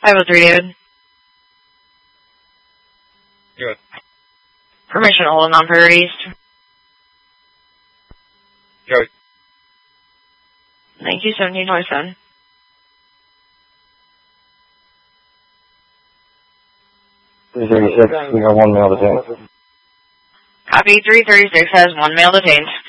503, David. Good. Permission to hold on Prairie East. Good. Thank you, 1727. We got 1 male detained. Copy, 336 has 1 male detained.